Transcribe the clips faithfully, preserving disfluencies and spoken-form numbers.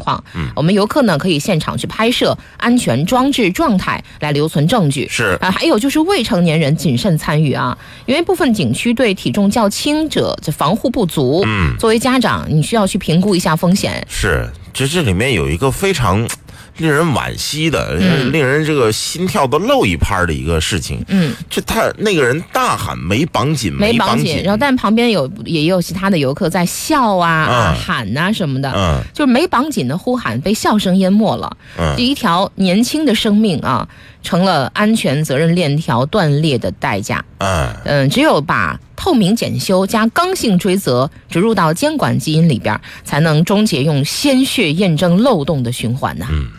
况。嗯，我们游客呢可以现场去拍摄安全装置状态来留存证据。 是啊，还有就是未成年人谨慎参与啊，因为部分景区对体重较轻者这防护不足。嗯，作为家长，你需要去评估一下风险。 是，这这里面有一个非常令人惋惜的、嗯、令人这个心跳都漏一拍的一个事情。嗯，就他那个人大喊没绑紧， 没绑紧，然后但旁边有也有其他的游客在笑啊、嗯、喊啊什么的，嗯，就是没绑紧的呼喊被笑声淹没了。嗯，一条年轻的生命啊，成了安全责任链条断裂的代价。嗯嗯，只有把透明检修加刚性追责植入到监管基因里边，才能终结用鲜血验证漏洞的循环呐、啊。嗯。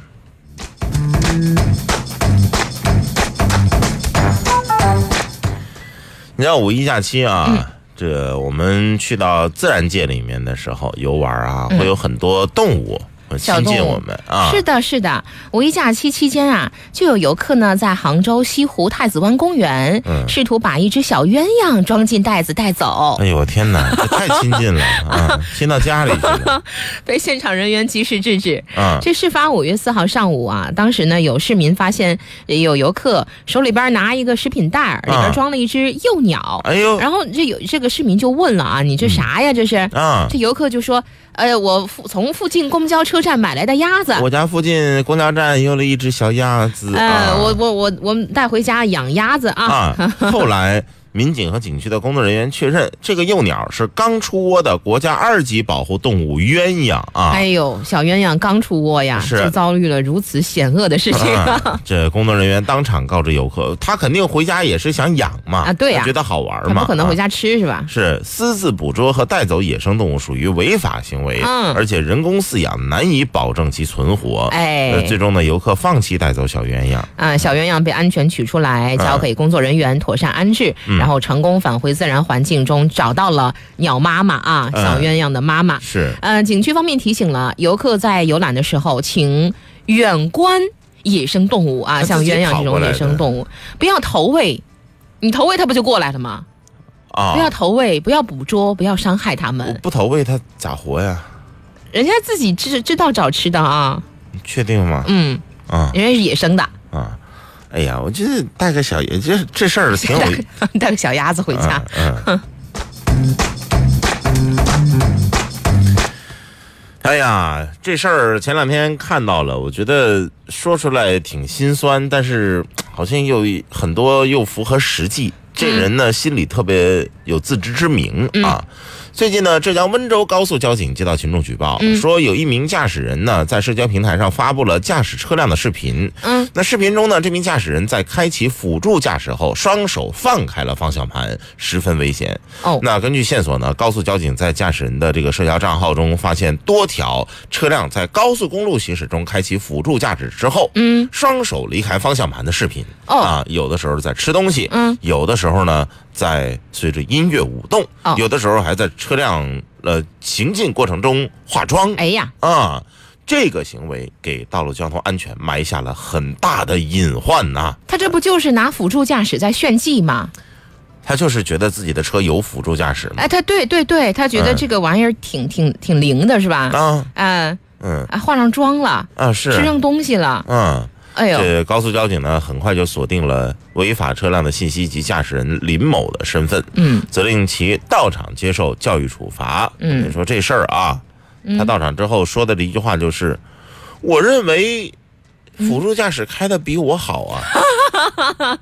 你知道五一假期啊、嗯，这我们去到自然界里面的时候游玩啊，会有很多动物。亲近我们啊！ 是的，是的。五一假期期间啊，就有游客呢在杭州西湖太子湾公园，嗯，试图把一只小鸳鸯装进袋子带走。 哎呦我天哪，这太亲近了啊！亲到家里去了， 被现场人员及时制止。啊，这事发五月四号上午啊，当时呢有市民发现有游客手里边拿一个食品袋，里边装了一只幼鸟。哎呦！然后这有这个市民就问了啊，你这啥呀？这是啊？这游客就说。呃，我从附近公交车站买来的鸭子。 我家附近公交站有了一只小鸭子。 呃，啊、我我我我带回家养鸭子啊。 啊，后来民警和景区的工作人员确认，这个幼鸟是刚出窝的国家二级保护动物鸳鸯啊。 哎呦，小鸳鸯刚出窝呀，就遭遇了如此险恶的事情、 啊。这工作人员当场告知游客，他肯定回家也是想养嘛。 啊，对呀、啊， 觉得好玩嘛， 他不可能回家吃、啊、是吧？ 是私自捕捉和带走野生动物属于违法行为，嗯，而且人工饲养难以保证其存活。哎，呃、最终呢，游客放弃带走小鸳鸯。 啊，小鸳鸯被安全取出来，交给工作人员妥善安置。嗯，然后成功返回自然环境中，找到了鸟妈妈啊，小鸳鸯的妈妈、嗯、 是。 呃，景区方面提醒了游客在游览的时候，请远观野生动物啊，像鸳鸯这种野生动物，不要投喂，你投喂它不就过来了吗？啊，不要投喂，不要捕捉，不要伤害它们。 不投喂它咋活呀？ 人家自己知知道找吃的啊。确定吗？ 嗯啊，人家是野生的啊。哎呀，我觉得带个小鸭，这这事儿挺有带个小鸭子回家。嗯。嗯哎呀，这事儿前两天看到了，我觉得说出来挺心酸，但是好像又很多又符合实际。这人呢，心里特别有自知之明啊。嗯，最近呢，浙江温州高速交警接到群众举报，嗯、说有一名驾驶人呢在社交平台上发布了驾驶车辆的视频。嗯，那视频中呢，这名驾驶人在开启辅助驾驶后，双手放开了方向盘，十分危险。哦，那根据线索呢，高速交警在驾驶人的这个社交账号中发现多条车辆在高速公路行驶中开启辅助驾驶之后，嗯，双手离开方向盘的视频。哦，啊，有的时候在吃东西，嗯，有的时候呢在随着音乐舞动，哦，有的时候还在车辆呃行进过程中化妆。 哎呀啊，这个行为给道路交通安全埋下了很大的隐患呐、啊。 他这不就是拿辅助驾驶在炫技吗？ 他就是觉得自己的车有辅助驾驶嘛。 哎，他对对对，他觉得这个玩意儿挺、嗯、挺挺灵的是吧？ 啊， 嗯嗯，啊，化上妆了啊，是吃上东西了， 嗯。 哎呦， 这高速交警呢，很快就锁定了违法车辆的信息及驾驶人林某的身份，嗯，责令其到场接受教育处罚。嗯，你说这事儿啊，他到场之后说的一句话就是：“我认为辅助驾驶开的比我好啊。嗯”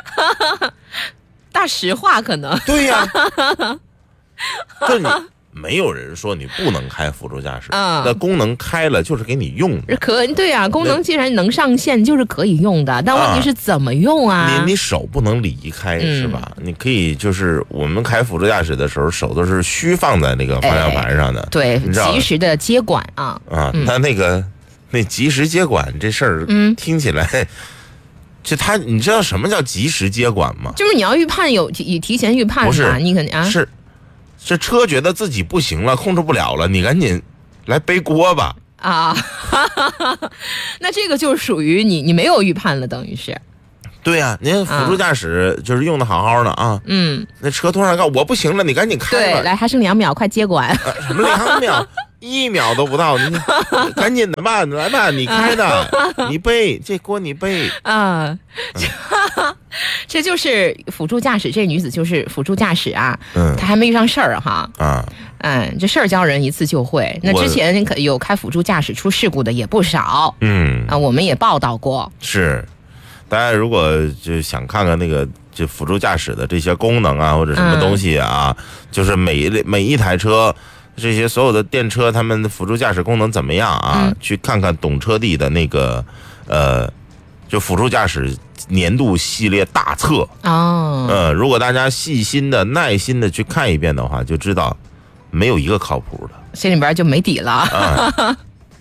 大实话可能。 对呀、啊，这你。没有人说你不能开辅助驾驶，嗯，那功能开了就是给你用的， 可对啊，功能既然能上线，就是可以用的，但问题是怎么用啊？ 啊你你手不能离开、嗯、是吧？你可以就是我们开辅助驾驶的时候，手都是虚放在那个方向盘上的，哎、 对，及时的接管啊啊，嗯、那那个那及时接管这事儿，嗯，听起来。就他，你知道什么叫及时接管吗？ 就是你要预判有提提前预判， 不是你肯定啊是。这车觉得自己不行了，控制不了了，你赶紧来背锅吧！ 啊，哈哈哈，那这个就是属于你，你没有预判了，等于是。 对呀、啊，您辅助驾驶就是用的好好的啊，嗯，那车突然告我不行了，你赶紧开吧。 对，来还剩两秒，快接管。 啊、什么两秒？ 一秒都不到，你赶紧的吧，来吧，你开的，你背这锅你背啊，这就是辅助驾驶，这女子就是辅助驾驶啊，嗯，她还没遇上事儿哈啊，嗯，这事儿教人一次就会。那之前可有开辅助驾驶出事故的也不少，嗯啊，我们也报道过。 是，大家如果就想看看那个就辅助驾驶的这些功能啊，或者什么东西啊，嗯、就是每一每一台车。这些所有的电车，他们的辅助驾驶功能怎么样啊？嗯、去看看懂车帝的那个，呃，就辅助驾驶年度系列大册哦。呃，如果大家细心的、耐心的去看一遍的话，就知道没有一个靠谱的， 心里边就没底了。啊、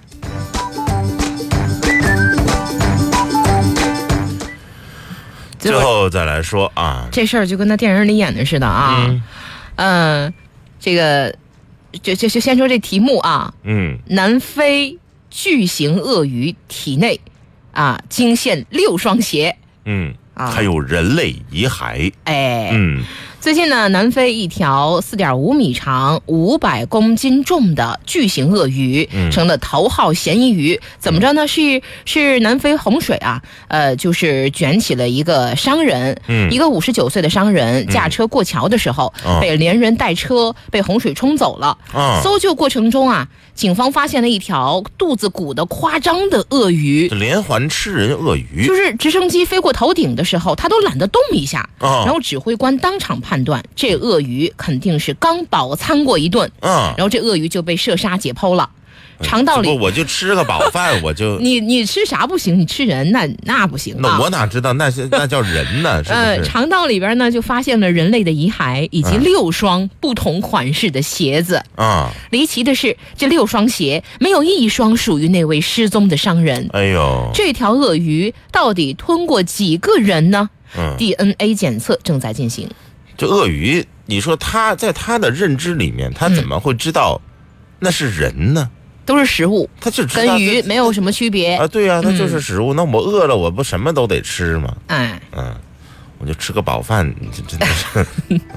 最后再来说啊， 这事儿就跟那电影里演的似的啊。嗯，呃、这个。就就就先说这题目啊，嗯，南非巨型鳄鱼体内啊惊现六双鞋， 嗯，啊，还有人类遗骸， 哎，嗯。最近呢，南非一条四点五米长、五百公斤重的巨型鳄鱼、嗯、成了头号嫌疑鱼。怎么着呢？是是南非洪水啊，呃，就是卷起了一个商人，嗯、一个五十九岁的商人驾车过桥的时候，嗯、被连人带车被洪水冲走了。哦、搜救过程中啊，警方发现了一条肚子鼓得夸张的鳄鱼， 连环吃人鳄鱼。 就是直升机飞过头顶的时候，他都懒得动一下，哦、然后指挥官当场判。判断这鳄鱼肯定是刚饱餐过一顿，嗯，然后这鳄鱼就被射杀解剖了。肠道里我就吃个饱饭，我就你你吃啥不行？你吃人那那不行、啊。 那我哪知道那是那叫人呢？是不是？ 呃，肠道里边呢就发现了人类的遗骸以及六双不同款式的鞋子啊。离奇的是，这六双鞋没有一双属于那位失踪的商人。哎呦，这条鳄鱼到底吞过几个人呢？嗯 ，D N A 检测正在进行。 这鳄鱼，你说他在他的认知里面，他怎么会知道那是人呢？嗯、 都是食物， 他就跟鱼没有什么区别啊。对呀、啊，那就是食物。嗯、那我饿了，我不什么都得吃吗？哎，嗯，我就吃个饱饭，这真的是。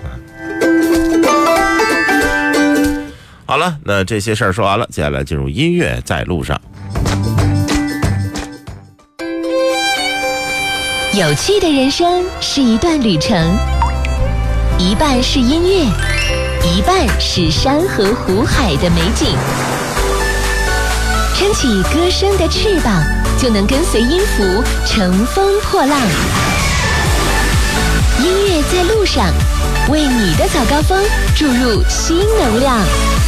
好了，那这些事儿说完了，接下来进入音乐在路上。 有趣的人生是一段旅程，一半是音乐，一半是山河湖海的美景。撑起歌声的翅膀，就能跟随音符乘风破浪。音乐在路上，为你的早高峰注入新能量。